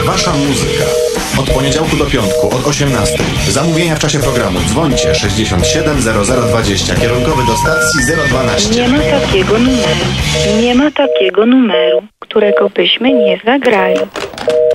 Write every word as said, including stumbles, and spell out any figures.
Wasza muzyka. Od poniedziałku do piątku, od osiemnastej. Zamówienia w czasie programu. Dzwońcie sześćdziesiąt siedem zero zero dwadzieścia. Kierunkowy do stacji zero dwanaście. Nie ma takiego numeru. Nie ma takiego numeru, którego byśmy nie zagrali.